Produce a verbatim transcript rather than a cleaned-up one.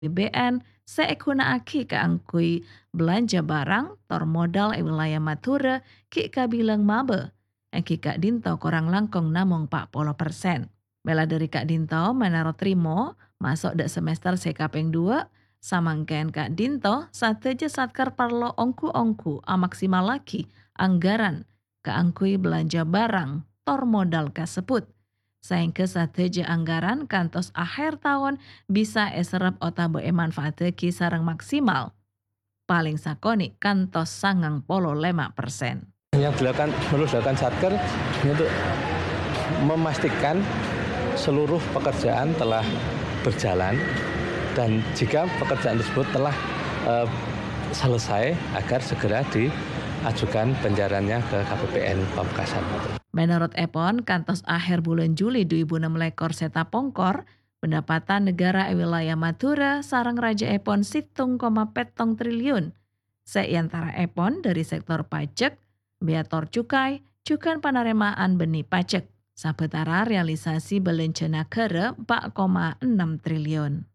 B B N seekunaki keangkui belanja barang tor modal e wilayah Madura ki kabilang mabe. Eki Kak Dinto korang langkong namong empat puluh persen. Bela dari Kak Dinto menaro trimo masuk dek semester sekapeng dua samangken Kak Dinto sateja satkar parlo ongku-ongku a maksimal lagi anggaran keangkui belanja barang tor modal kasebut. Sehingga sateja anggaran kantos akhir tahun bisa eserap otabo e manfaat ki sarang maksimal. Paling sakoni kantos sangang polo lima persen. Yang dilakukan perlu dilakukan Satker untuk memastikan seluruh pekerjaan telah berjalan dan jika pekerjaan tersebut telah uh, selesai agar segera diajukan pencairannya ke K P P N Pamekasan. Menurut Epon, kantos akhir bulan Juli dua ribu enam belas seta pongkor, pendapatan negara e wilayah Madura sarang Raja Epon situng koma petong triliun. Seantara Epon dari sektor pajak, beator cukai, cukan penerimaan benih pajak. Sabetara realisasi belenca negara empat koma enam triliun.